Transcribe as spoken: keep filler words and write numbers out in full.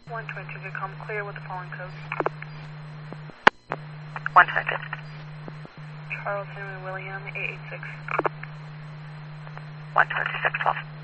one twenty, to come clear with the following codes. one twenty. Charles Henry William, eight eight six. one twenty-six twelve.